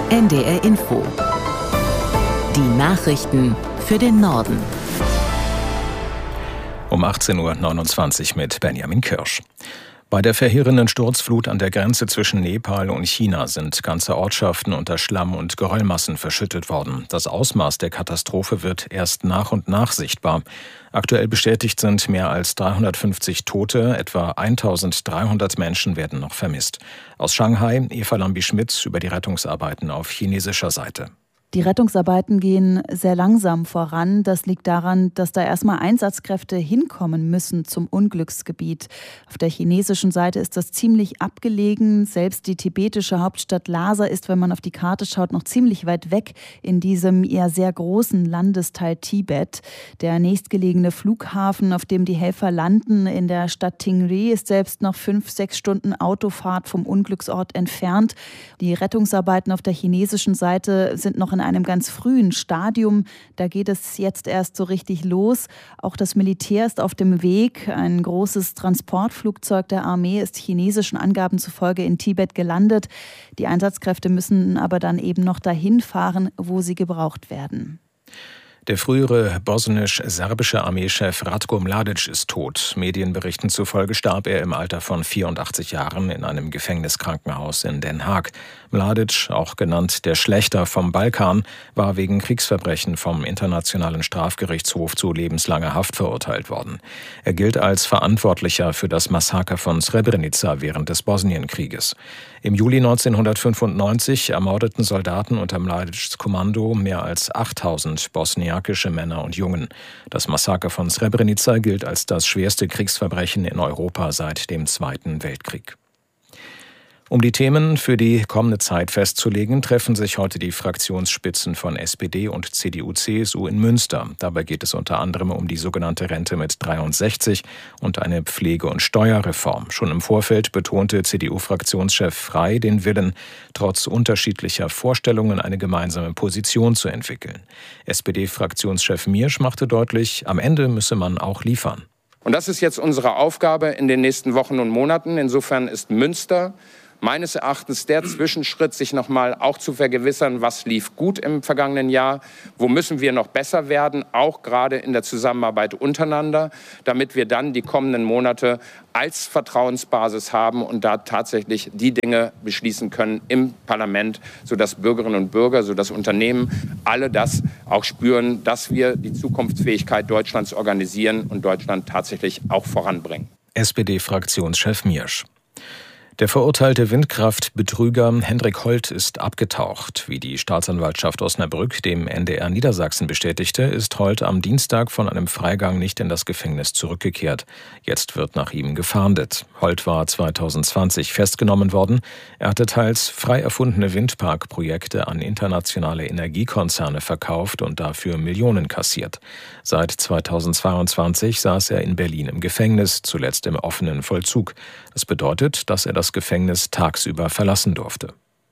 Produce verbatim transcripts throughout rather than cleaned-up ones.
N D R Info. Die Nachrichten für den Norden. Um achtzehn Uhr neunundzwanzig mit Benjamin Kirsch. Bei der verheerenden Sturzflut an der Grenze zwischen Nepal und China sind ganze Ortschaften unter Schlamm und Geröllmassen verschüttet worden. Das Ausmaß der Katastrophe wird erst nach und nach sichtbar. Aktuell bestätigt sind mehr als dreihundertfünfzig Tote, etwa eintausenddreihundert Menschen werden noch vermisst. Aus Shanghai, Eva Lambi-Schmidt über die Rettungsarbeiten auf chinesischer Seite. Die Rettungsarbeiten gehen sehr langsam voran. Das liegt daran, dass da erstmal Einsatzkräfte hinkommen müssen zum Unglücksgebiet. Auf der chinesischen Seite ist das ziemlich abgelegen. Selbst die tibetische Hauptstadt Lhasa ist, wenn man auf die Karte schaut, noch ziemlich weit weg in diesem eher sehr großen Landesteil Tibet. Der nächstgelegene Flughafen, auf dem die Helfer landen, in der Stadt Tingri, ist selbst noch fünf, sechs Stunden Autofahrt vom Unglücksort entfernt. Die Rettungsarbeiten auf der chinesischen Seite sind noch in einem ganz frühen Stadium. Da geht es jetzt erst so richtig los. Auch das Militär ist auf dem Weg. Ein großes Transportflugzeug der Armee ist chinesischen Angaben zufolge in Tibet gelandet. Die Einsatzkräfte müssen aber dann eben noch dahin fahren, wo sie gebraucht werden. Der frühere bosnisch-serbische Armeechef Ratko Mladic ist tot. Medienberichten zufolge starb er im Alter von vierundachtzig Jahren in einem Gefängniskrankenhaus in Den Haag. Mladic, auch genannt der Schlächter vom Balkan, war wegen Kriegsverbrechen vom Internationalen Strafgerichtshof zu lebenslanger Haft verurteilt worden. Er gilt als Verantwortlicher für das Massaker von Srebrenica während des Bosnienkrieges. Im Juli neunzehnhundertfünfundneunzig ermordeten Soldaten unter Mladics Kommando mehr als achttausend bosniakische Männer und Jungen. Das Massaker von Srebrenica gilt als das schwerste Kriegsverbrechen in Europa seit dem Zweiten Weltkrieg. Um die Themen für die kommende Zeit festzulegen, treffen sich heute die Fraktionsspitzen von S P D und C D U C S U in Münster. Dabei geht es unter anderem um die sogenannte Rente mit dreiundsechzig und eine Pflege- und Steuerreform. Schon im Vorfeld betonte C D U-Fraktionschef Frey den Willen, trotz unterschiedlicher Vorstellungen eine gemeinsame Position zu entwickeln. S P D-Fraktionschef Miersch machte deutlich, am Ende müsse man auch liefern. Und das ist jetzt unsere Aufgabe in den nächsten Wochen und Monaten. Insofern ist Münster meines Erachtens der Zwischenschritt, sich noch mal auch zu vergewissern, was lief gut im vergangenen Jahr, wo müssen wir noch besser werden, auch gerade in der Zusammenarbeit untereinander, damit wir dann die kommenden Monate als Vertrauensbasis haben und da tatsächlich die Dinge beschließen können im Parlament, sodass Bürgerinnen und Bürger, sodass Unternehmen alle das auch spüren, dass wir die Zukunftsfähigkeit Deutschlands organisieren und Deutschland tatsächlich auch voranbringen. S P D-Fraktionschef Miersch. Der verurteilte Windkraftbetrüger Hendrik Holt ist abgetaucht. Wie die Staatsanwaltschaft Osnabrück dem N D R Niedersachsen bestätigte, ist Holt am Dienstag von einem Freigang nicht in das Gefängnis zurückgekehrt. Jetzt wird nach ihm gefahndet. Holt war zweitausendzwanzig festgenommen worden. Er hatte teils frei erfundene Windparkprojekte an internationale Energiekonzerne verkauft und dafür Millionen kassiert. Seit zweitausendzweiundzwanzig saß er in Berlin im Gefängnis, zuletzt im offenen Vollzug. Das bedeutet, dass er das Gefängnis tagsüber verlassen durfte.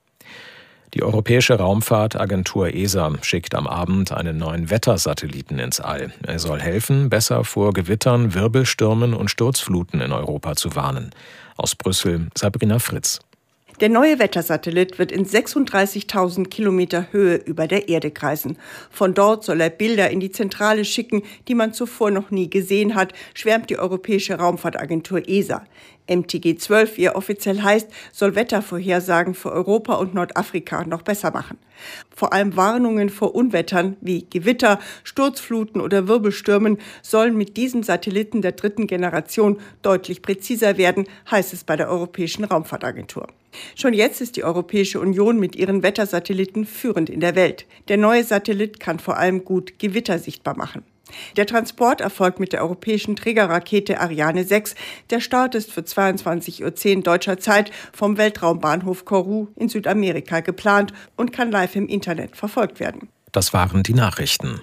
Die Europäische Raumfahrtagentur E S A schickt am Abend einen neuen Wettersatelliten ins All. Er soll helfen, besser vor Gewittern, Wirbelstürmen und Sturzfluten in Europa zu warnen. Aus Brüssel Sabrina Fritz. Der neue Wettersatellit wird in sechsunddreißigtausend Kilometer Höhe über der Erde kreisen. Von dort soll er Bilder in die Zentrale schicken, die man zuvor noch nie gesehen hat, schwärmt die Europäische Raumfahrtagentur E S A. M T G zwölf, wie er offiziell heißt, soll Wettervorhersagen für Europa und Nordafrika noch besser machen. Vor allem Warnungen vor Unwettern wie Gewitter, Sturzfluten oder Wirbelstürmen sollen mit diesem Satelliten der dritten Generation deutlich präziser werden, heißt es bei der Europäischen Raumfahrtagentur. Schon jetzt ist die Europäische Union mit ihren Wettersatelliten führend in der Welt. Der neue Satellit kann vor allem gut Gewitter sichtbar machen. Der Transport erfolgt mit der europäischen Trägerrakete Ariane sechs. Der Start ist für zweiundzwanzig Uhr zehn deutscher Zeit vom Weltraumbahnhof Kourou in Südamerika geplant und kann live im Internet verfolgt werden. Das waren die Nachrichten.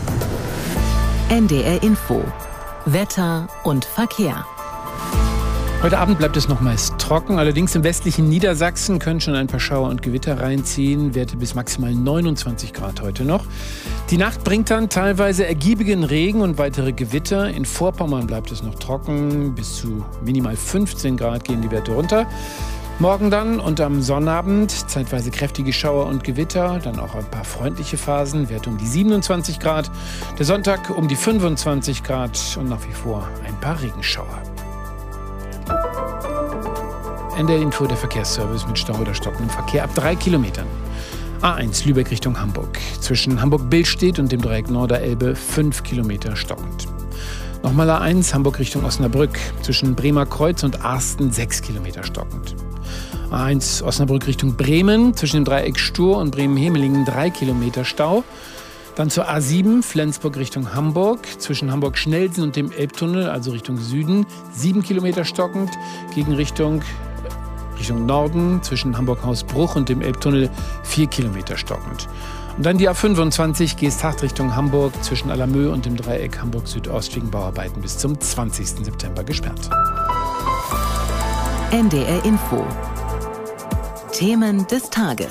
N D R Info. Wetter und Verkehr. Heute Abend bleibt es noch meist trocken, allerdings im westlichen Niedersachsen können schon ein paar Schauer und Gewitter reinziehen, Werte bis maximal neunundzwanzig Grad heute noch. Die Nacht bringt dann teilweise ergiebigen Regen und weitere Gewitter. In Vorpommern bleibt es noch trocken, bis zu minimal fünfzehn Grad gehen die Werte runter. Morgen dann und am Sonnabend zeitweise kräftige Schauer und Gewitter, dann auch ein paar freundliche Phasen, Werte um die siebenundzwanzig Grad. Der Sonntag um die fünfundzwanzig Grad und nach wie vor ein paar Regenschauer. N D R-Info, der Verkehrsservice mit Stau oder stockendem Verkehr ab drei Kilometern. A eins Lübeck Richtung Hamburg. Zwischen Hamburg-Billstedt und dem Dreieck Norderelbe fünf Kilometer stockend. Nochmal A eins Hamburg Richtung Osnabrück. Zwischen Bremer Kreuz und Arsten sechs Kilometer stockend. A eins Osnabrück Richtung Bremen. Zwischen dem Dreieck Stur und Bremen-Hemelingen drei Kilometer Stau. Dann zur A sieben Flensburg Richtung Hamburg. Zwischen Hamburg-Schnellsen und dem Elbtunnel, also Richtung Süden, sieben Kilometer stockend. Gegenrichtung Richtung Norden, zwischen Hamburg-Hausbruch und dem Elbtunnel vier Kilometer stockend. Und dann die A fünfundzwanzig Geesthacht Richtung Hamburg, zwischen Allermö und dem Dreieck Hamburg-Südost wegen Bauarbeiten bis zum zwanzigsten September gesperrt. N D R Info. Themen des Tages.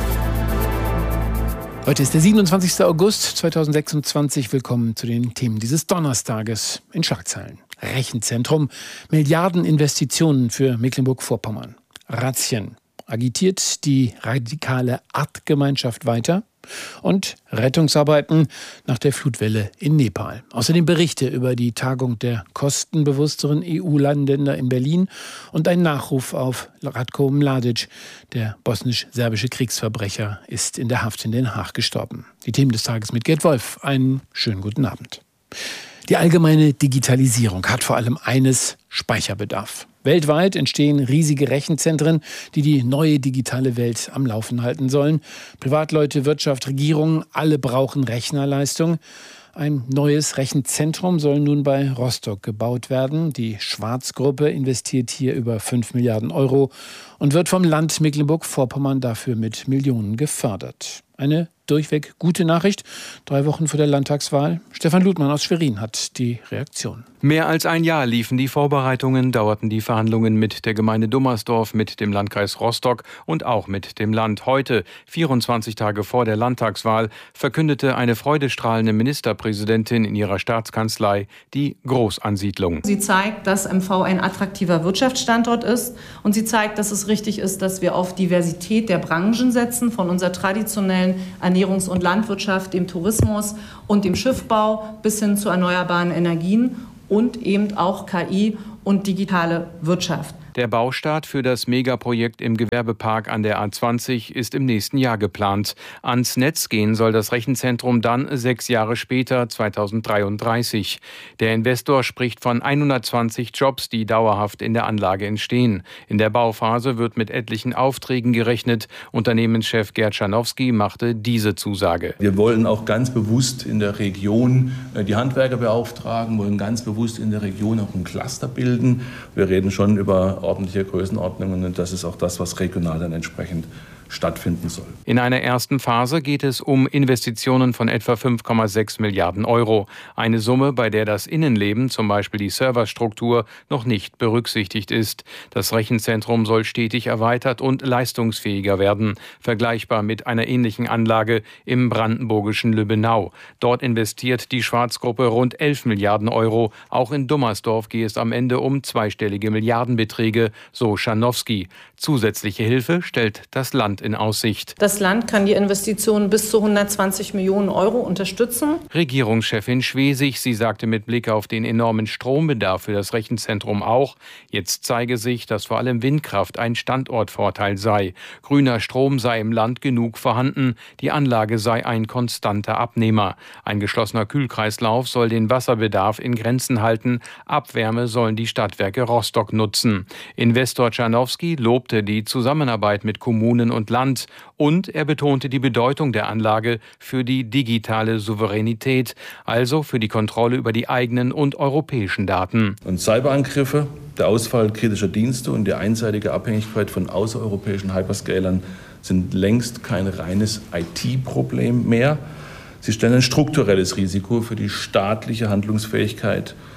Heute ist der siebenundzwanzigster August zweitausendsechsundzwanzig. Willkommen zu den Themen dieses Donnerstages in Schlagzeilen. Rechenzentrum, Milliardeninvestitionen für Mecklenburg-Vorpommern. Razzien. Agitiert die radikale Artgemeinschaft weiter? Und Rettungsarbeiten nach der Flutwelle in Nepal. Außerdem Berichte über die Tagung der kostenbewussteren E U-Länder in Berlin und ein Nachruf auf Ratko Mladic. Der bosnisch-serbische Kriegsverbrecher ist in der Haft in Den Haag gestorben. Die Themen des Tages mit Gerd Wolf. Einen schönen guten Abend. Die allgemeine Digitalisierung hat vor allem eines: Speicherbedarf. Weltweit entstehen riesige Rechenzentren, die die neue digitale Welt am Laufen halten sollen. Privatleute, Wirtschaft, Regierungen, alle brauchen Rechnerleistung. Ein neues Rechenzentrum soll nun bei Rostock gebaut werden. Die Schwarz-Gruppe investiert hier über fünf Milliarden Euro und wird vom Land Mecklenburg-Vorpommern dafür mit Millionen gefördert. Eine durchweg gute Nachricht. Drei Wochen vor der Landtagswahl. Stefan Ludmann aus Schwerin hat die Reaktion. Mehr als ein Jahr liefen die Vorbereitungen, dauerten die Verhandlungen mit der Gemeinde Dummersdorf, mit dem Landkreis Rostock und auch mit dem Land. Heute, vierundzwanzig Tage vor der Landtagswahl, verkündete eine freudestrahlende Ministerpräsidentin in ihrer Staatskanzlei die Großansiedlung. Sie zeigt, dass M V ein attraktiver Wirtschaftsstandort ist und sie zeigt, dass es richtig ist, dass wir auf Diversität der Branchen setzen, von unserer traditionellen Ernährungs- und Landwirtschaft, dem Tourismus und dem Schiffbau bis hin zu erneuerbaren Energien und eben auch K I und digitale Wirtschaft. Der Baustart für das Megaprojekt im Gewerbepark an der A zwanzig ist im nächsten Jahr geplant. Ans Netz gehen soll das Rechenzentrum dann sechs Jahre später, zweitausenddreiunddreißig. Der Investor spricht von hundertzwanzig Jobs, die dauerhaft in der Anlage entstehen. In der Bauphase wird mit etlichen Aufträgen gerechnet. Unternehmenschef Gerd Schanowski machte diese Zusage. Wir wollen auch ganz bewusst in der Region die Handwerker beauftragen, wollen ganz bewusst in der Region auch ein Cluster bilden. Wir reden schon über ordentliche Größenordnungen und das ist auch das, was regional dann entsprechend stattfinden soll. In einer ersten Phase geht es um Investitionen von etwa fünf Komma sechs Milliarden Euro. Eine Summe, bei der das Innenleben, zum Beispiel die Serverstruktur, noch nicht berücksichtigt ist. Das Rechenzentrum soll stetig erweitert und leistungsfähiger werden, vergleichbar mit einer ähnlichen Anlage im brandenburgischen Lübbenau. Dort investiert die Schwarz-Gruppe rund elf Milliarden Euro. Auch in Dummersdorf geht es am Ende um zweistellige Milliardenbeträge, so Schanowski. Zusätzliche Hilfe stellt das Land in Aussicht. Das Land kann die Investitionen bis zu hundertzwanzig Millionen Euro unterstützen. Regierungschefin Schwesig, sie sagte mit Blick auf den enormen Strombedarf für das Rechenzentrum auch, jetzt zeige sich, dass vor allem Windkraft ein Standortvorteil sei. Grüner Strom sei im Land genug vorhanden, die Anlage sei ein konstanter Abnehmer. Ein geschlossener Kühlkreislauf soll den Wasserbedarf in Grenzen halten. Abwärme sollen die Stadtwerke Rostock nutzen. Investor Czarnowski lobte die Zusammenarbeit mit Kommunen und Land und er betonte die Bedeutung der Anlage für die digitale Souveränität, also für die Kontrolle über die eigenen und europäischen Daten. Und Cyberangriffe, der Ausfall kritischer Dienste und die einseitige Abhängigkeit von außereuropäischen Hyperscalern sind längst kein reines I T-Problem mehr. Sie stellen ein strukturelles Risiko für die staatliche Handlungsfähigkeit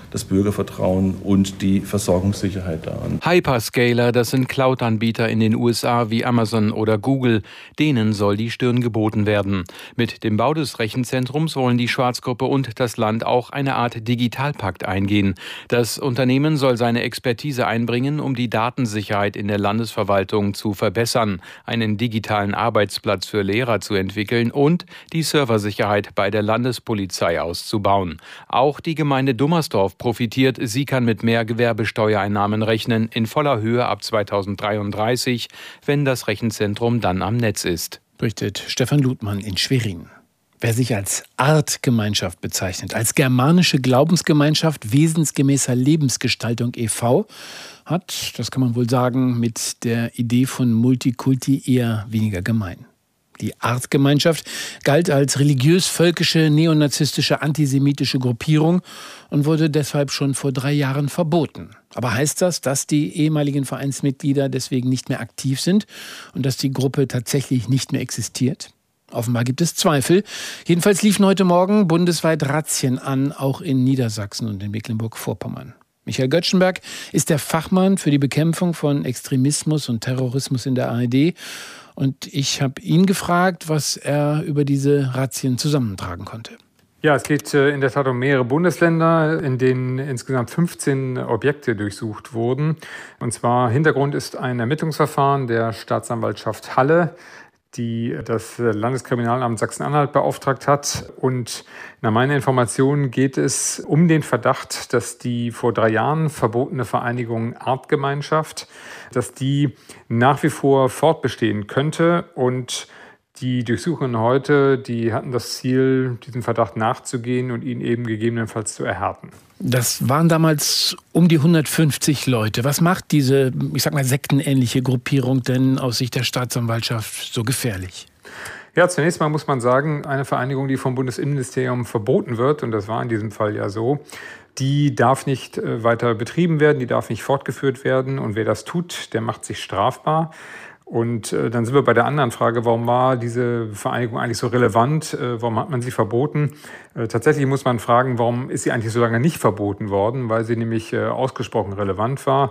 das Bürgervertrauen und die Versorgungssicherheit da an. Hyperscaler, das sind Cloud-Anbieter in den U S A wie Amazon oder Google. Denen soll die Stirn geboten werden. Mit dem Bau des Rechenzentrums wollen die Schwarz-Gruppe und das Land auch eine Art Digitalpakt eingehen. Das Unternehmen soll seine Expertise einbringen, um die Datensicherheit in der Landesverwaltung zu verbessern, einen digitalen Arbeitsplatz für Lehrer zu entwickeln und die Serversicherheit bei der Landespolizei auszubauen. Auch die Gemeinde Dummersdorf profitiert. Sie kann mit mehr Gewerbesteuereinnahmen rechnen, in voller Höhe ab zweitausenddreiunddreißig, wenn das Rechenzentrum dann am Netz ist. Berichtet Stefan Ludmann in Schwerin. Wer sich als Artgemeinschaft bezeichnet, als germanische Glaubensgemeinschaft wesensgemäßer Lebensgestaltung e V, hat, das kann man wohl sagen, mit der Idee von Multikulti eher weniger gemein. Die Artgemeinschaft galt als religiös-völkische, neonazistische, antisemitische Gruppierung und wurde deshalb schon vor drei Jahren verboten. Aber heißt das, dass die ehemaligen Vereinsmitglieder deswegen nicht mehr aktiv sind und dass die Gruppe tatsächlich nicht mehr existiert? Offenbar gibt es Zweifel. Jedenfalls liefen heute Morgen bundesweit Razzien an, auch in Niedersachsen und in Mecklenburg-Vorpommern. Michael Göttschenberg ist der Fachmann für die Bekämpfung von Extremismus und Terrorismus in der A R D. Und ich habe ihn gefragt, was er über diese Razzien zusammentragen konnte. Ja, es geht in der Tat um mehrere Bundesländer, in denen insgesamt fünfzehn Objekte durchsucht wurden. Und zwar Hintergrund ist ein Ermittlungsverfahren der Staatsanwaltschaft Halle, die das Landeskriminalamt Sachsen-Anhalt beauftragt hat. Und nach meinen Informationen geht es um den Verdacht, dass die vor drei Jahren verbotene Vereinigung Artgemeinschaft, dass die nach wie vor fortbestehen könnte. Und die Durchsuchungen heute, die hatten das Ziel, diesem Verdacht nachzugehen und ihn eben gegebenenfalls zu erhärten. Das waren damals um die hundertfünfzig Leute. Was macht diese, ich sag mal, sektenähnliche Gruppierung denn aus Sicht der Staatsanwaltschaft so gefährlich? Ja, zunächst mal muss man sagen, eine Vereinigung, die vom Bundesinnenministerium verboten wird, und das war in diesem Fall ja so, die darf nicht weiter betrieben werden, die darf nicht fortgeführt werden. Und wer das tut, der macht sich strafbar. Und äh, dann sind wir bei der anderen Frage, warum war diese Vereinigung eigentlich so relevant? Äh, warum hat man sie verboten? Äh, tatsächlich muss man fragen, warum ist sie eigentlich so lange nicht verboten worden? Weil sie nämlich äh, ausgesprochen relevant war.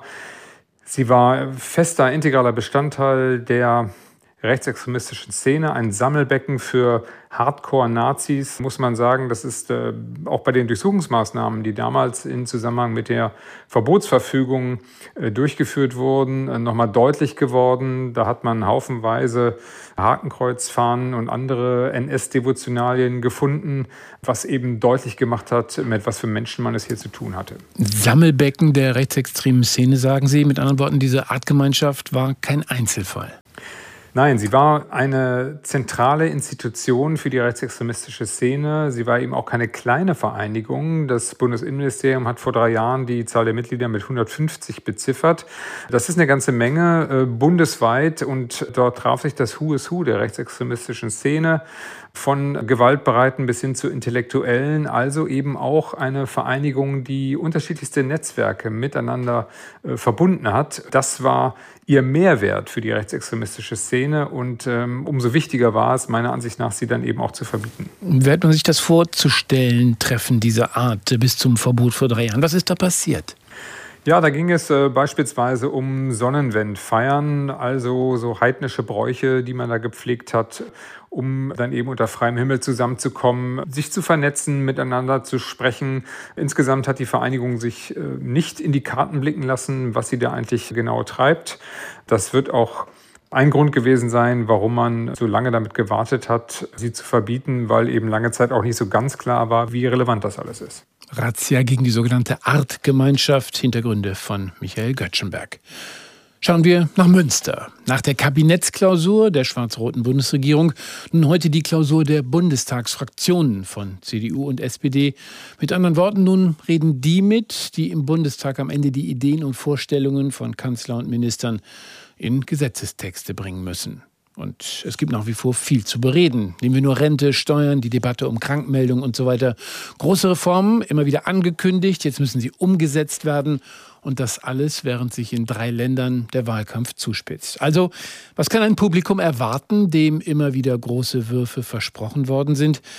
Sie war fester, integraler Bestandteil der rechtsextremistischen Szene, ein Sammelbecken für Hardcore-Nazis, muss man sagen. Das ist äh, auch bei den Durchsuchungsmaßnahmen, die damals in Zusammenhang mit der Verbotsverfügung äh, durchgeführt wurden, äh, nochmal deutlich geworden. Da hat man haufenweise Hakenkreuzfahnen und andere N S-Devotionalien gefunden, was eben deutlich gemacht hat, mit was für Menschen man es hier zu tun hatte. Sammelbecken der rechtsextremen Szene, sagen Sie. Mit anderen Worten, diese Artgemeinschaft war kein Einzelfall. Nein, sie war eine zentrale Institution für die rechtsextremistische Szene. Sie war eben auch keine kleine Vereinigung. Das Bundesinnenministerium hat vor drei Jahren die Zahl der Mitglieder mit hundertfünfzig beziffert. Das ist eine ganze Menge äh, bundesweit, und dort traf sich das Who is Who der rechtsextremistischen Szene, von Gewaltbereiten bis hin zu Intellektuellen, also eben auch eine Vereinigung, die unterschiedlichste Netzwerke miteinander äh, verbunden hat. Das war ihr Mehrwert für die rechtsextremistische Szene, und ähm, umso wichtiger war es, meiner Ansicht nach, sie dann eben auch zu verbieten. Wie hat man sich das vorzustellen, Treffen dieser Art bis zum Verbot vor drei Jahren? Was ist da passiert? Ja, da ging es äh, beispielsweise um Sonnenwendfeiern, also so heidnische Bräuche, die man da gepflegt hat, um dann eben unter freiem Himmel zusammenzukommen, sich zu vernetzen, miteinander zu sprechen. Insgesamt hat die Vereinigung sich äh, nicht in die Karten blicken lassen, was sie da eigentlich genau treibt. Das wird auch ein Grund gewesen sein, warum man so lange damit gewartet hat, sie zu verbieten, weil eben lange Zeit auch nicht so ganz klar war, wie relevant das alles ist. Razzia gegen die sogenannte Artgemeinschaft, Hintergründe von Michael Göttschenberg. Schauen wir nach Münster. Nach der Kabinettsklausur der schwarz-roten Bundesregierung nun heute die Klausur der Bundestagsfraktionen von C D U und S P D. Mit anderen Worten, nun reden die mit, die im Bundestag am Ende die Ideen und Vorstellungen von Kanzler und Ministern in Gesetzestexte bringen müssen. Und es gibt nach wie vor viel zu bereden. Nehmen wir nur Rente, Steuern, die Debatte um Krankmeldung und so weiter. Große Reformen, immer wieder angekündigt, jetzt müssen sie umgesetzt werden. Und das alles, während sich in drei Ländern der Wahlkampf zuspitzt. Also, was kann ein Publikum erwarten, dem immer wieder große Würfe versprochen worden sind?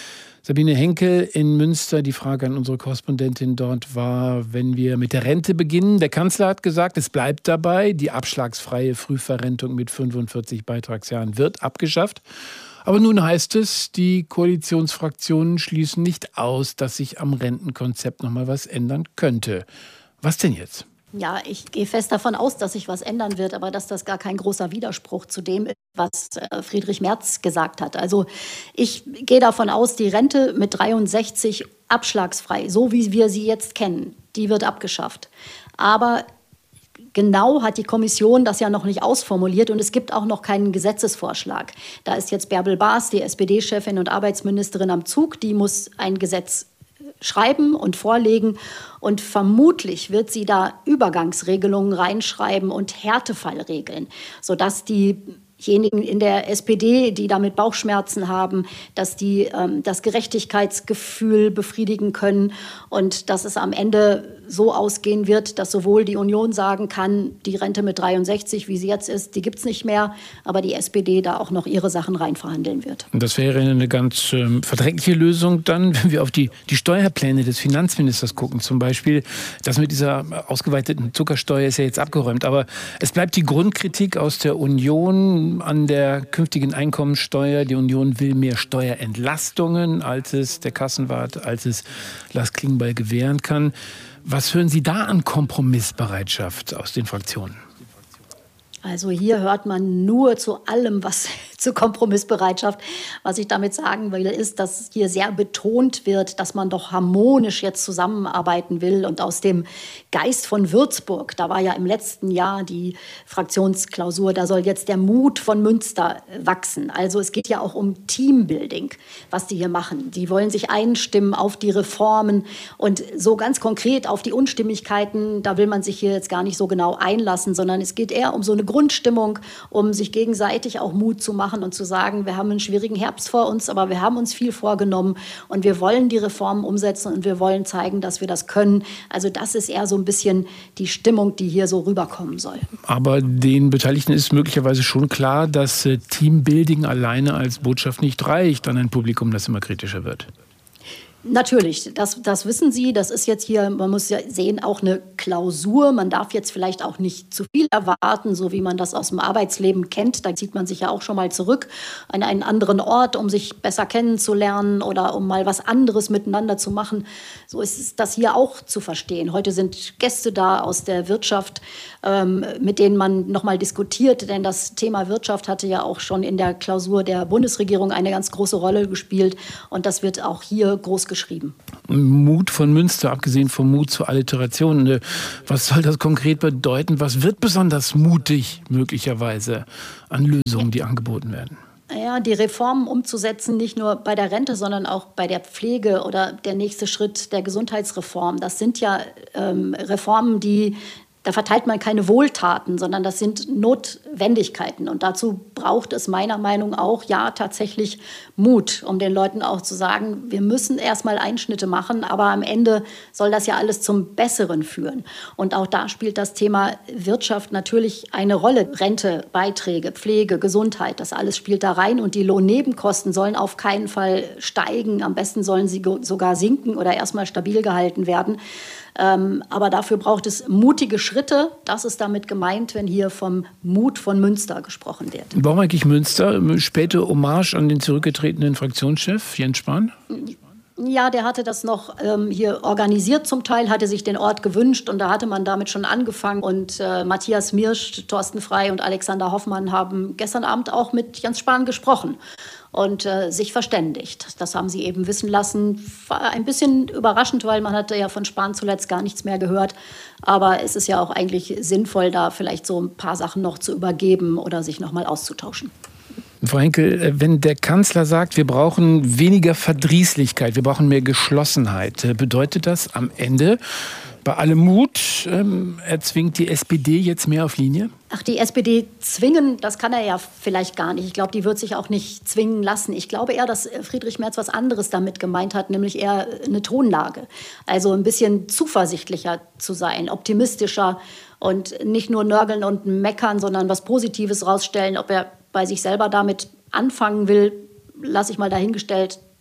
Sabine Henkel in Münster, die Frage an unsere Korrespondentin dort war, wenn wir mit der Rente beginnen. Der Kanzler hat gesagt, es bleibt dabei, die abschlagsfreie Frühverrentung mit fünfundvierzig Beitragsjahren wird abgeschafft. Aber nun heißt es, die Koalitionsfraktionen schließen nicht aus, dass sich am Rentenkonzept noch mal was ändern könnte. Was denn jetzt? Ja, ich gehe fest davon aus, dass sich was ändern wird, aber dass das gar kein großer Widerspruch zu dem ist, was Friedrich Merz gesagt hat. Also ich gehe davon aus, die Rente mit dreiundsechzig abschlagsfrei, so wie wir sie jetzt kennen, die wird abgeschafft. Aber genau hat die Kommission das ja noch nicht ausformuliert und es gibt auch noch keinen Gesetzesvorschlag. Da ist jetzt Bärbel Baas, die S P D-Chefin und Arbeitsministerin, am Zug. Die muss ein Gesetz schreiben und vorlegen und vermutlich wird sie da Übergangsregelungen reinschreiben und Härtefallregeln, sodass diejenigen in der S P D, die damit Bauchschmerzen haben, dass die ähm, das Gerechtigkeitsgefühl befriedigen können und dass es am Ende so ausgehen wird, dass sowohl die Union sagen kann, die Rente mit dreiundsechzig, wie sie jetzt ist, die gibt es nicht mehr, aber die S P D da auch noch ihre Sachen reinverhandeln wird. Und das wäre eine ganz ähm, verträgliche Lösung dann, wenn wir auf die, die Steuerpläne des Finanzministers gucken. Zum Beispiel, das mit dieser ausgeweiteten Zuckersteuer ist ja jetzt abgeräumt, aber es bleibt die Grundkritik aus der Union an der künftigen Einkommensteuer. Die Union will mehr Steuerentlastungen, als es der Kassenwart, als es Lars Klingbeil gewähren kann. Was hören Sie da an Kompromissbereitschaft aus den Fraktionen? Also hier hört man nur zu allem, was zur Kompromissbereitschaft. Was ich damit sagen will, ist, dass hier sehr betont wird, dass man doch harmonisch jetzt zusammenarbeiten will. Und aus dem Geist von Würzburg, da war ja im letzten Jahr die Fraktionsklausur, da soll jetzt der Mut von Münster wachsen. Also es geht ja auch um Teambuilding, was die hier machen. Die wollen sich einstimmen auf die Reformen und so ganz konkret auf die Unstimmigkeiten, da will man sich hier jetzt gar nicht so genau einlassen, sondern es geht eher um so eine Grundstimmung, um sich gegenseitig auch Mut zu machen und zu sagen, wir haben einen schwierigen Herbst vor uns, aber wir haben uns viel vorgenommen und wir wollen die Reformen umsetzen und wir wollen zeigen, dass wir das können. Also das ist eher so ein bisschen die Stimmung, die hier so rüberkommen soll. Aber den Beteiligten ist möglicherweise schon klar, dass äh, Teambuilding alleine als Botschaft nicht reicht an ein Publikum, das immer kritischer wird. Natürlich, das, das wissen Sie. Das ist jetzt hier, man muss ja sehen, auch eine Klausur. Man darf jetzt vielleicht auch nicht zu viel erwarten, so wie man das aus dem Arbeitsleben kennt. Da zieht man sich ja auch schon mal zurück an einen anderen Ort, um sich besser kennenzulernen oder um mal was anderes miteinander zu machen. So ist das hier auch zu verstehen. Heute sind Gäste da aus der Wirtschaft, ähm, mit denen man noch mal diskutiert. Denn das Thema Wirtschaft hatte ja auch schon in der Klausur der Bundesregierung eine ganz große Rolle gespielt. Und das wird auch hier groß geschrieben. Mut von Münster, abgesehen vom Mut zur Alliteration. Was soll das konkret bedeuten? Was wird besonders mutig möglicherweise an Lösungen, die angeboten werden? Ja, die Reformen umzusetzen, nicht nur bei der Rente, sondern auch bei der Pflege oder der nächste Schritt der Gesundheitsreform. Das sind ja ähm, Reformen, die Da verteilt man keine Wohltaten, sondern das sind Notwendigkeiten. Und dazu braucht es meiner Meinung nach auch, ja, tatsächlich Mut, um den Leuten auch zu sagen, wir müssen erstmal Einschnitte machen, aber am Ende soll das ja alles zum Besseren führen. Und auch da spielt das Thema Wirtschaft natürlich eine Rolle. Rente, Beiträge, Pflege, Gesundheit, das alles spielt da rein. Und die Lohnnebenkosten sollen auf keinen Fall steigen. Am besten sollen sie sogar sinken oder erstmal stabil gehalten werden. Ähm, aber dafür braucht es mutige Schritte. Das ist damit gemeint, wenn hier vom Mut von Münster gesprochen wird. Warum eigentlich Münster? Späte Hommage an den zurückgetretenen Fraktionschef Jens Spahn? Ja, der hatte das noch ähm, hier organisiert zum Teil, hatte sich den Ort gewünscht und da hatte man damit schon angefangen. Und äh, Matthias Mirsch, Thorsten Frey und Alexander Hoffmann haben gestern Abend auch mit Jens Spahn gesprochen und äh, sich verständigt. Das haben sie eben wissen lassen. War ein bisschen überraschend, weil man hatte ja von Spahn zuletzt gar nichts mehr gehört. Aber es ist ja auch eigentlich sinnvoll, da vielleicht so ein paar Sachen noch zu übergeben oder sich noch mal auszutauschen. Frau Henkel, wenn der Kanzler sagt, wir brauchen weniger Verdrießlichkeit, wir brauchen mehr Geschlossenheit, bedeutet das am Ende, bei allem Mut, ähm, er zwingt die S P D jetzt mehr auf Linie? Ach, die S P D zwingen, das kann er ja vielleicht gar nicht. Ich glaube, die wird sich auch nicht zwingen lassen. Ich glaube eher, dass Friedrich Merz was anderes damit gemeint hat, nämlich eher eine Tonlage. Also ein bisschen zuversichtlicher zu sein, optimistischer und nicht nur nörgeln und meckern, sondern was Positives rausstellen. Ob er bei sich selber damit anfangen will, lasse ich mal dahingestellt.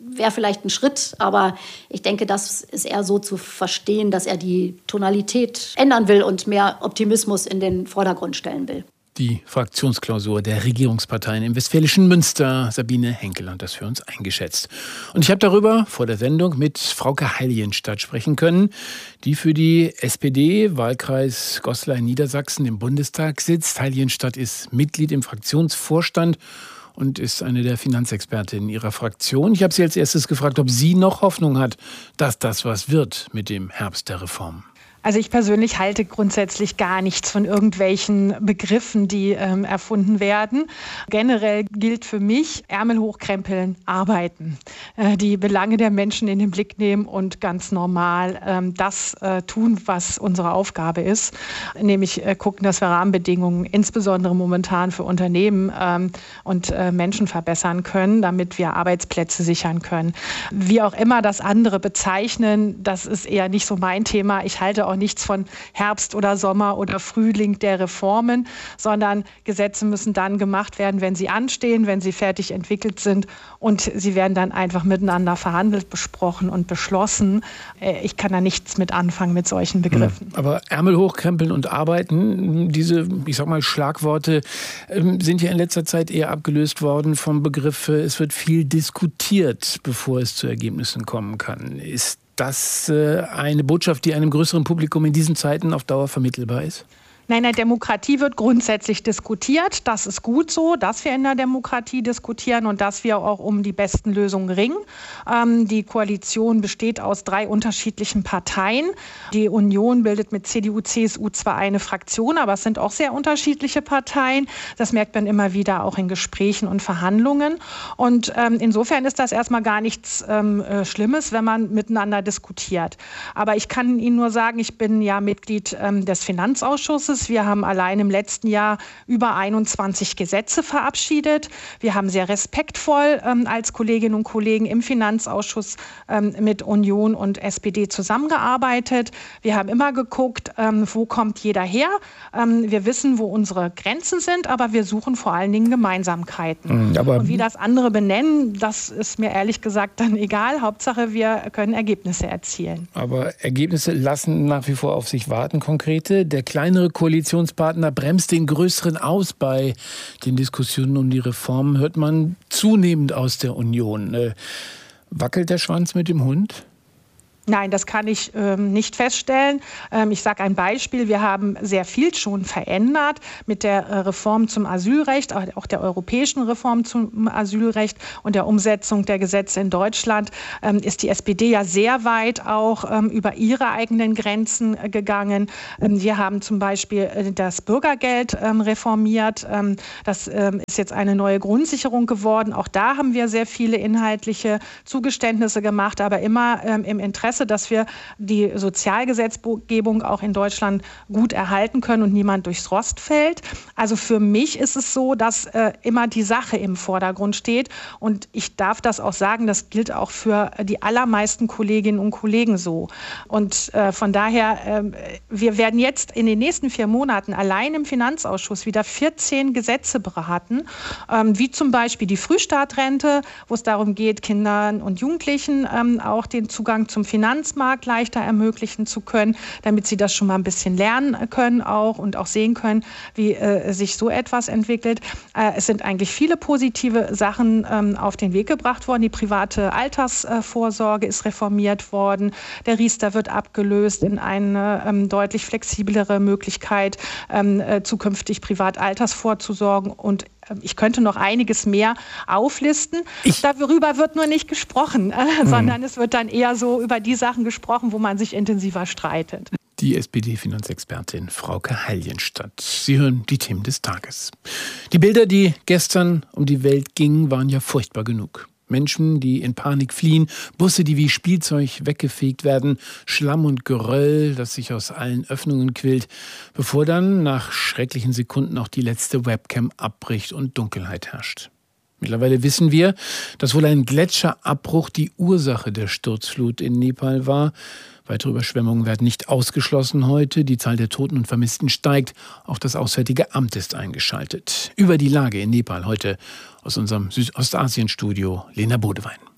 wäre vielleicht ein Schritt, aber ich denke, das ist eher so zu verstehen, dass er die Tonalität ändern will und mehr Optimismus in den Vordergrund stellen will. Die Fraktionsklausur der Regierungsparteien im westfälischen Münster. Sabine Henkel hat das für uns eingeschätzt. Und ich habe darüber vor der Sendung mit Frauke Heilienstadt sprechen können, die für die S P D, Wahlkreis Goslar in Niedersachsen, im Bundestag sitzt. Heilienstadt ist Mitglied im Fraktionsvorstand und ist eine der Finanzexpertinnen ihrer Fraktion. Ich habe sie als erstes gefragt, ob sie noch Hoffnung hat, dass das was wird mit dem Herbst der Reform. Also ich persönlich halte grundsätzlich gar nichts von irgendwelchen Begriffen, die ähm, erfunden werden. Generell gilt für mich, Ärmel hochkrempeln, arbeiten. Äh, die Belange der Menschen in den Blick nehmen und ganz normal ähm, das äh, tun, was unsere Aufgabe ist. Nämlich äh, gucken, dass wir Rahmenbedingungen, insbesondere momentan für Unternehmen ähm, und äh, Menschen verbessern können, damit wir Arbeitsplätze sichern können. Wie auch immer das andere bezeichnen, das ist eher nicht so mein Thema. Ich halte auch nichts von Herbst oder Sommer oder Frühling der Reformen, sondern Gesetze müssen dann gemacht werden, wenn sie anstehen, wenn sie fertig entwickelt sind und sie werden dann einfach miteinander verhandelt, besprochen und beschlossen. Ich kann da nichts mit anfangen mit solchen Begriffen. Aber Ärmel hochkrempeln und arbeiten, diese, ich sag mal, Schlagworte sind ja in letzter Zeit eher abgelöst worden vom Begriff, es wird viel diskutiert, bevor es zu Ergebnissen kommen kann. Ist das äh, eine Botschaft, die einem größeren Publikum in diesen Zeiten auf Dauer vermittelbar ist? Nein, in der Demokratie wird grundsätzlich diskutiert. Das ist gut so, dass wir in der Demokratie diskutieren und dass wir auch um die besten Lösungen ringen. Ähm, die Koalition besteht aus drei unterschiedlichen Parteien. Die Union bildet mit C D U, C S U zwar eine Fraktion, aber es sind auch sehr unterschiedliche Parteien. Das merkt man immer wieder auch in Gesprächen und Verhandlungen. Und ähm, insofern ist das erstmal gar nichts ähm, Schlimmes, wenn man miteinander diskutiert. Aber ich kann Ihnen nur sagen, ich bin ja Mitglied ähm, des Finanzausschusses. Wir haben allein im letzten Jahr über einundzwanzig Gesetze verabschiedet. Wir haben sehr respektvoll ähm, als Kolleginnen und Kollegen im Finanzausschuss ähm, mit Union und S P D zusammengearbeitet. Wir haben immer geguckt, ähm, wo kommt jeder her. Ähm, wir wissen, wo unsere Grenzen sind, aber wir suchen vor allen Dingen Gemeinsamkeiten. Aber und wie das andere benennen, das ist mir ehrlich gesagt dann egal. Hauptsache, wir können Ergebnisse erzielen. Aber Ergebnisse lassen nach wie vor auf sich warten, konkrete. Der kleinere Koalitionspartner bremst den größeren aus. Bei den Diskussionen um die Reformen hört man zunehmend aus der Union. Äh, wackelt der Schwanz mit dem Hund? Nein, das kann ich ähm, nicht feststellen. Ähm, ich sage ein Beispiel. Wir haben sehr viel schon verändert mit der äh, Reform zum Asylrecht, auch der europäischen Reform zum Asylrecht und der Umsetzung der Gesetze in Deutschland. Ähm, ist die S P D ja sehr weit auch ähm, über ihre eigenen Grenzen äh, gegangen. Ähm, wir haben zum Beispiel äh, das Bürgergeld ähm, reformiert. Ähm, das ähm, ist jetzt eine neue Grundsicherung geworden. Auch da haben wir sehr viele inhaltliche Zugeständnisse gemacht, aber immer ähm, im Interesse, dass wir die Sozialgesetzgebung auch in Deutschland gut erhalten können und niemand durchs Rost fällt. Also für mich ist es so, dass äh, immer die Sache im Vordergrund steht. Und ich darf das auch sagen, das gilt auch für die allermeisten Kolleginnen und Kollegen so. Und äh, von daher, äh, wir werden jetzt in den nächsten vier Monaten allein im Finanzausschuss wieder vierzehn Gesetze beraten, ähm, wie zum Beispiel die Frühstartrente, wo es darum geht, Kindern und Jugendlichen ähm, auch den Zugang zum Finanzmarkt Finanzmarkt leichter ermöglichen zu können, damit sie das schon mal ein bisschen lernen können auch und auch sehen können, wie äh, sich so etwas entwickelt. Äh, es sind eigentlich viele positive Sachen ähm, auf den Weg gebracht worden. Die private Altersvorsorge ist reformiert worden. Der Riester wird abgelöst in eine ähm, deutlich flexiblere Möglichkeit, ähm, äh, zukünftig privat Alters vorzusorgen. Und ich könnte noch einiges mehr auflisten. Ich Darüber wird nur nicht gesprochen, äh, mhm. sondern es wird dann eher so über die Sachen gesprochen, wo man sich intensiver streitet. Die S P D-Finanzexpertin Frauke Heilienstadt. Sie hören die Themen des Tages. Die Bilder, die gestern um die Welt gingen, waren ja furchtbar genug. Menschen, die in Panik fliehen, Busse, die wie Spielzeug weggefegt werden, Schlamm und Geröll, das sich aus allen Öffnungen quillt, bevor dann nach schrecklichen Sekunden auch die letzte Webcam abbricht und Dunkelheit herrscht. Mittlerweile wissen wir, dass wohl ein Gletscherabbruch die Ursache der Sturzflut in Nepal war. Weitere Überschwemmungen werden nicht ausgeschlossen heute. Die Zahl der Toten und Vermissten steigt. Auch das Auswärtige Amt ist eingeschaltet. Über die Lage in Nepal heute aus unserem Südostasien-Studio Lena Bodewein.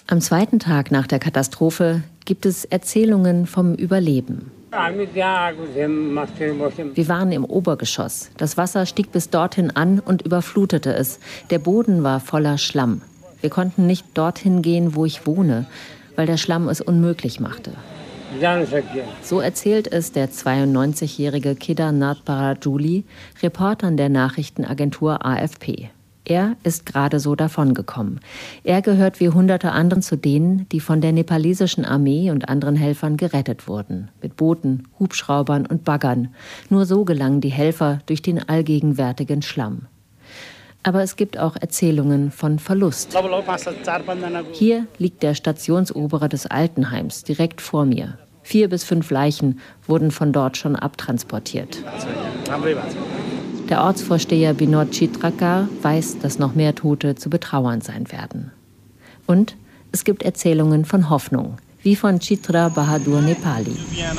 Am zweiten Tag nach der Katastrophe gibt es Erzählungen vom Überleben. Wir waren im Obergeschoss. Das Wasser stieg bis dorthin an und überflutete es. Der Boden war voller Schlamm. Wir konnten nicht dorthin gehen, wo ich wohne, weil der Schlamm es unmöglich machte. So erzählt es der zweiundneunzigjährige Kedar Nath Parajuli, Reporter der Nachrichtenagentur A F P. Er ist gerade so davongekommen. Er gehört wie hunderte anderen zu denen, die von der nepalesischen Armee und anderen Helfern gerettet wurden. Mit Booten, Hubschraubern und Baggern. Nur so gelangen die Helfer durch den allgegenwärtigen Schlamm. Aber es gibt auch Erzählungen von Verlust. Hier liegt der Stationsoberer des Altenheims direkt vor mir. Vier bis fünf Leichen wurden von dort schon abtransportiert. Der Ortsvorsteher Binod Chitrakar weiß, dass noch mehr Tote zu betrauern sein werden. Und es gibt Erzählungen von Hoffnung, wie von Chitra Bahadur Nepali.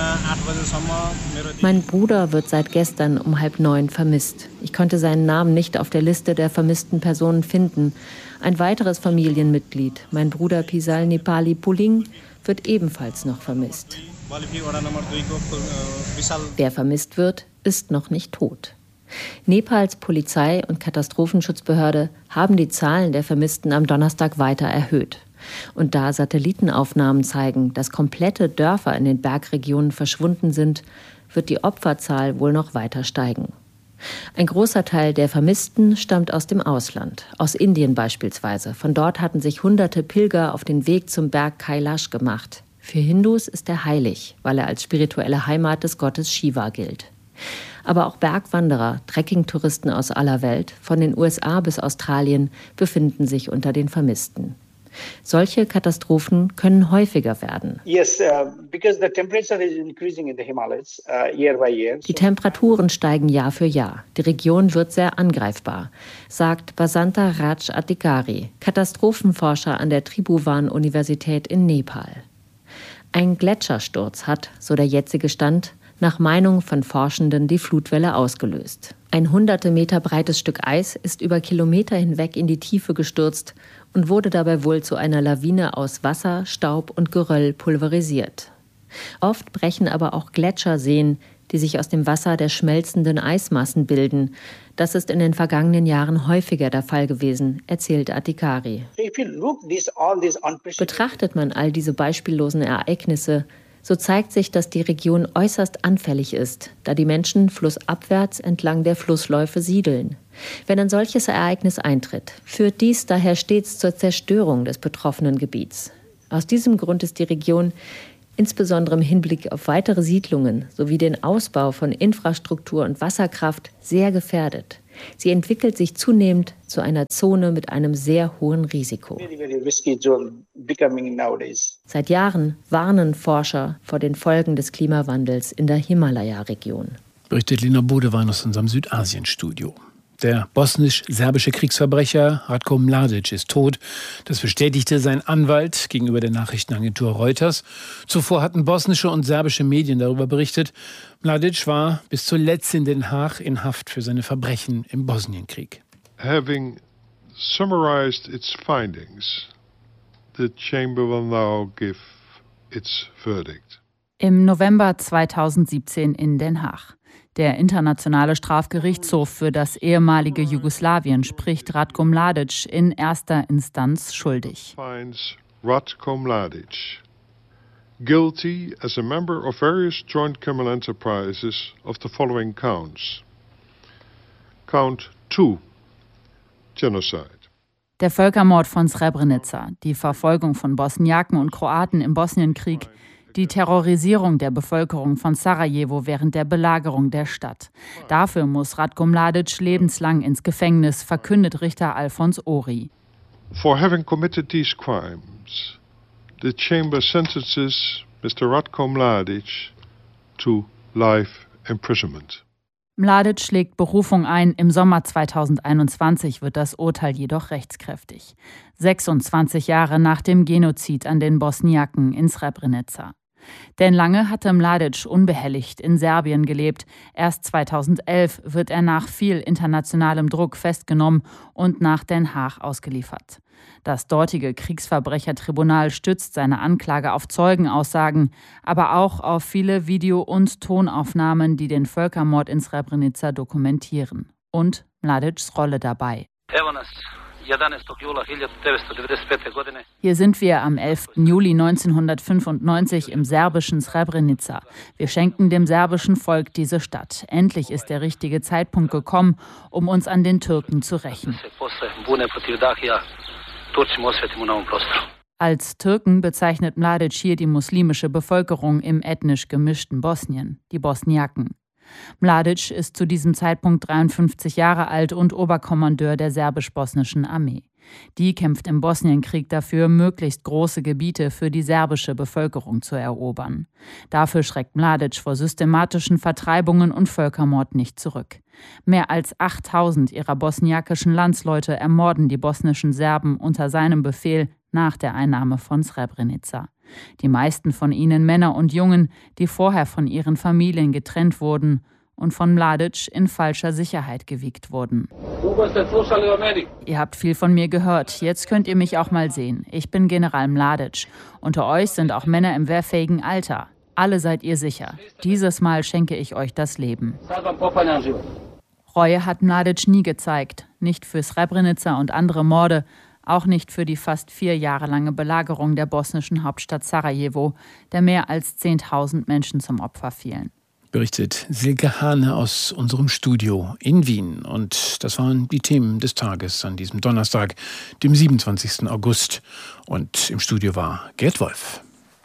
Mein Bruder wird seit gestern um halb neun vermisst. Ich konnte seinen Namen nicht auf der Liste der vermissten Personen finden. Ein weiteres Familienmitglied, mein Bruder Pisal Nepali Puling, wird ebenfalls noch vermisst. Wer vermisst wird, ist noch nicht tot. Nepals Polizei und Katastrophenschutzbehörde haben die Zahlen der Vermissten am Donnerstag weiter erhöht. Und da Satellitenaufnahmen zeigen, dass komplette Dörfer in den Bergregionen verschwunden sind, wird die Opferzahl wohl noch weiter steigen. Ein großer Teil der Vermissten stammt aus dem Ausland, aus Indien beispielsweise. Von dort hatten sich hunderte Pilger auf den Weg zum Berg Kailash gemacht. Für Hindus ist er heilig, weil er als spirituelle Heimat des Gottes Shiva gilt. Aber auch Bergwanderer, Trekkingtouristen aus aller Welt, von den U S A bis Australien, befinden sich unter den Vermissten. Solche Katastrophen können häufiger werden. Yes, uh, because the temperature is increasing in the Himalayas uh, year by year. Die Temperaturen steigen Jahr für Jahr. Die Region wird sehr angreifbar, sagt Basanta Raj Adhikari, Katastrophenforscher an der Tribhuvan-Universität in Nepal. Ein Gletschersturz hat, so der jetzige Stand, nach Meinung von Forschenden die Flutwelle ausgelöst. Ein hunderte Meter breites Stück Eis ist über Kilometer hinweg in die Tiefe gestürzt und wurde dabei wohl zu einer Lawine aus Wasser, Staub und Geröll pulverisiert. Oft brechen aber auch Gletscherseen, die sich aus dem Wasser der schmelzenden Eismassen bilden. Das ist in den vergangenen Jahren häufiger der Fall gewesen, erzählt Adhikari. Betrachtet man all diese beispiellosen Ereignisse, so zeigt sich, dass die Region äußerst anfällig ist, da die Menschen flussabwärts entlang der Flussläufe siedeln. Wenn ein solches Ereignis eintritt, führt dies daher stets zur Zerstörung des betroffenen Gebiets. Aus diesem Grund ist die Region, insbesondere im Hinblick auf weitere Siedlungen sowie den Ausbau von Infrastruktur und Wasserkraft, sehr gefährdet. Sie entwickelt sich zunehmend zu einer Zone mit einem sehr hohen Risiko. Seit Jahren warnen Forscher vor den Folgen des Klimawandels in der Himalaya-Region. Berichtet Lena Bodewein aus unserem Südasien-Studio. Der bosnisch-serbische Kriegsverbrecher Ratko Mladic ist tot. Das bestätigte sein Anwalt gegenüber der Nachrichtenagentur Reuters. Zuvor hatten bosnische und serbische Medien darüber berichtet. Mladic war bis zuletzt in Den Haag in Haft für seine Verbrechen im Bosnienkrieg. Having summarized its findings, the chamber will now give its verdict. Im November zweitausendsiebzehn in Den Haag. Der Internationale Strafgerichtshof für das ehemalige Jugoslawien spricht Ratko Mladic in erster Instanz schuldig. Finds Ratko Mladic guilty as a member of various joint criminal enterprises of the following counts. Count two, genocide. Der Völkermord von Srebrenica, die Verfolgung von Bosniaken und Kroaten im Bosnienkrieg, die Terrorisierung der Bevölkerung von Sarajevo während der Belagerung der Stadt. Dafür muss Ratko Mladic lebenslang ins Gefängnis, verkündet Richter Alfons Ori. For having committed these crimes, the chamber sentences Mister Ratko Mladic to life imprisonment. Mladic schlägt Berufung ein. Im Sommer zweitausendeinundzwanzig wird das Urteil jedoch rechtskräftig. sechsundzwanzig Jahre nach dem Genozid an den Bosniaken in Srebrenica. Denn lange hatte Mladic unbehelligt in Serbien gelebt. Erst zweitausendelf wird er nach viel internationalem Druck festgenommen und nach Den Haag ausgeliefert. Das dortige Kriegsverbrechertribunal stützt seine Anklage auf Zeugenaussagen, aber auch auf viele Video- und Tonaufnahmen, die den Völkermord in Srebrenica dokumentieren. Und Mladics Rolle dabei. Hier sind wir am elften Juli neunzehnhundertfünfundneunzig im serbischen Srebrenica. Wir schenken dem serbischen Volk diese Stadt. Endlich ist der richtige Zeitpunkt gekommen, um uns an den Türken zu rächen. Als Türken bezeichnet Mladic hier die muslimische Bevölkerung im ethnisch gemischten Bosnien, die Bosniaken. Mladic ist zu diesem Zeitpunkt dreiundfünfzig Jahre alt und Oberkommandeur der serbisch-bosnischen Armee. Die kämpft im Bosnienkrieg dafür, möglichst große Gebiete für die serbische Bevölkerung zu erobern. Dafür schreckt Mladic vor systematischen Vertreibungen und Völkermord nicht zurück. Mehr als achttausend ihrer bosniakischen Landsleute ermorden die bosnischen Serben unter seinem Befehl nach der Einnahme von Srebrenica. Die meisten von ihnen Männer und Jungen, die vorher von ihren Familien getrennt wurden und von Mladic in falscher Sicherheit gewiegt wurden. Ihr habt viel von mir gehört, jetzt könnt ihr mich auch mal sehen. Ich bin General Mladic. Unter euch sind auch Männer im wehrfähigen Alter. Alle seid ihr sicher. Dieses Mal schenke ich euch das Leben. Reue hat Mladic nie gezeigt, nicht für Srebrenica und andere Morde, auch nicht für die fast vier Jahre lange Belagerung der bosnischen Hauptstadt Sarajevo, der mehr als zehntausend Menschen zum Opfer fielen. Berichtet Silke Hane aus unserem Studio in Wien. Und das waren die Themen des Tages an diesem Donnerstag, dem siebenundzwanzigsten August. Und im Studio war Gerd Wolf.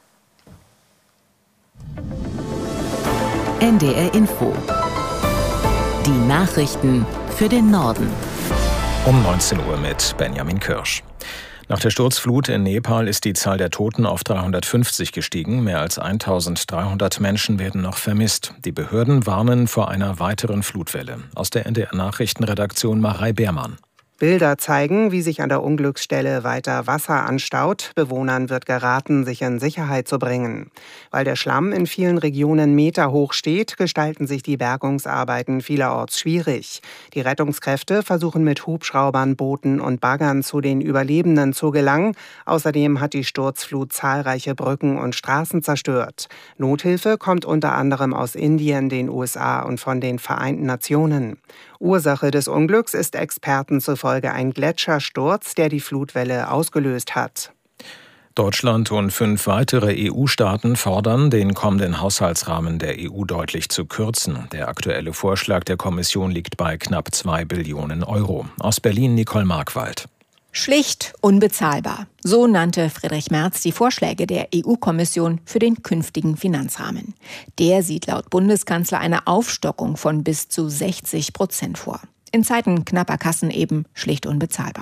N D R Info. Die Nachrichten für den Norden. Um neunzehn Uhr mit Benjamin Kirsch. Nach der Sturzflut in Nepal ist die Zahl der Toten auf dreihundertfünfzig gestiegen. Mehr als eintausenddreihundert Menschen werden noch vermisst. Die Behörden warnen vor einer weiteren Flutwelle. Aus der N D R-Nachrichtenredaktion Marei Beermann. Bilder zeigen, wie sich an der Unglücksstelle weiter Wasser anstaut. Bewohnern wird geraten, sich in Sicherheit zu bringen. Weil der Schlamm in vielen Regionen meterhoch steht, gestalten sich die Bergungsarbeiten vielerorts schwierig. Die Rettungskräfte versuchen mit Hubschraubern, Booten und Baggern zu den Überlebenden zu gelangen. Außerdem hat die Sturzflut zahlreiche Brücken und Straßen zerstört. Nothilfe kommt unter anderem aus Indien, den U S A und von den Vereinten Nationen. Ursache des Unglücks ist Experten zufolge ein Gletschersturz, der die Flutwelle ausgelöst hat. Deutschland und fünf weitere E U-Staaten fordern, den kommenden Haushaltsrahmen der E U deutlich zu kürzen. Der aktuelle Vorschlag der Kommission liegt bei knapp zwei Billionen Euro. Aus Berlin Nicole Markwald. Schlicht unbezahlbar. So nannte Friedrich Merz die Vorschläge der E U-Kommission für den künftigen Finanzrahmen. Der sieht laut Bundeskanzler eine Aufstockung von bis zu sechzig Prozent vor. In Zeiten knapper Kassen eben schlicht unbezahlbar.